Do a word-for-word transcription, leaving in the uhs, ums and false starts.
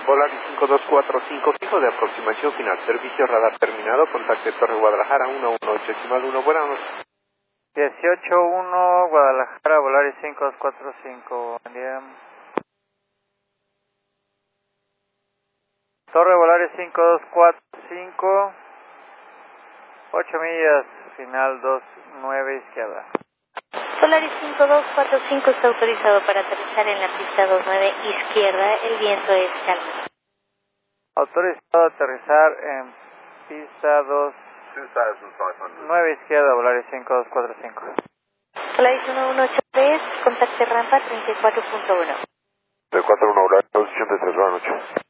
Volaris cinco dos cuatro cinco, fijo de aproximación final, servicio radar terminado, contacte Torre Guadalajara uno uno ocho decimal uno, buenas noches. dieciocho uno, Guadalajara, Volaris cinco dos cuatro cinco, buen día. Torre Volaris cinco dos cuatro cinco, ocho millas, final dos nueve izquierda. Volaris cinco dos cuatro cinco está autorizado para aterrizar en la pista dos nueve izquierda, el viento es calmo. Autorizado a aterrizar en pista dos nueve izquierda, Volaris cinco dos cuatro cinco. Volaris uno uno ocho tres, contacte rampa treinta y cuatro punto uno. De cuatro uno, Volaris dos ochenta y tres, buenas noches.